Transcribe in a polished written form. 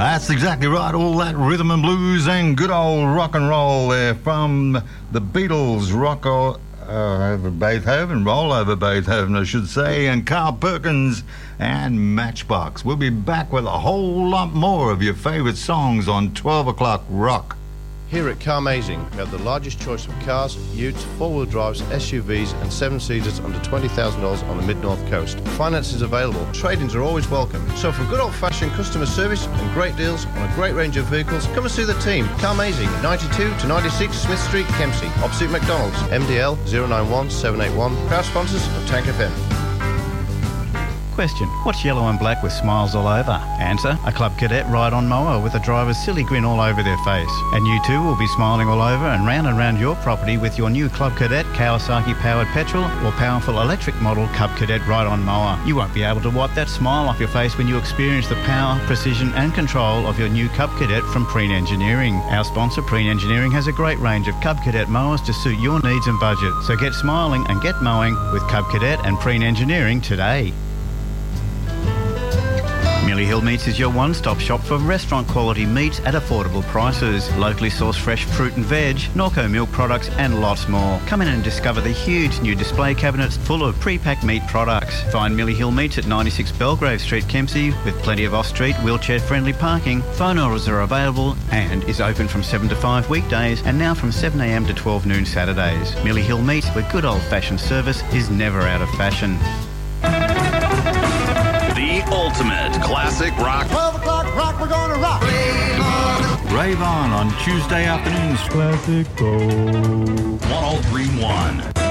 That's exactly right. All that rhythm and blues and good old rock and roll there from the Beatles, rock over Beethoven, roll over Beethoven, I should say, and Carl Perkins and Matchbox. We'll be back with a whole lot more of your favourite songs on 12 o'clock rock. Here at Carmazing, we have the largest choice of cars, utes, four-wheel drives, SUVs and seven-seaters under $20,000 on the Mid-North Coast. Finance is available. Trade-ins are always welcome. So for good old-fashioned customer service and great deals on a great range of vehicles, come and see the team. Carmazing, 92 to 96 Smith Street, Kempsey, opposite McDonald's. MDL 091 781. Proud sponsors of Tank FM. Question: what's yellow and black with smiles all over? Answer: a Club Cadet ride-on mower with a driver's silly grin all over their face. And you too will be smiling all over and round your property with your new Club Cadet Kawasaki-powered petrol or powerful electric model Club Cadet ride-on mower. You won't be able to wipe that smile off your face when you experience the power, precision and control of your new Cub Cadet from Preen Engineering. Our sponsor, Preen Engineering, has a great range of Cub Cadet mowers to suit your needs and budget. So get smiling and get mowing with Cub Cadet and Preen Engineering today. Millie Hill Meats is your one-stop shop for restaurant-quality meats at affordable prices. Locally sourced fresh fruit and veg, Norco milk products and lots more. Come in and discover the huge new display cabinets full of pre-packed meat products. Find Millie Hill Meats at 96 Belgrave Street, Kempsey, with plenty of off-street, wheelchair-friendly parking. Phone orders are available and is open from 7 to 5 weekdays and now from 7am to 12 noon Saturdays. Millie Hill Meats, where good old-fashioned service is never out of fashion. The ultimate classic rock. 12 o'clock rock, we're gonna rock. Rave on Tuesday afternoons. Classic Gold. 1031.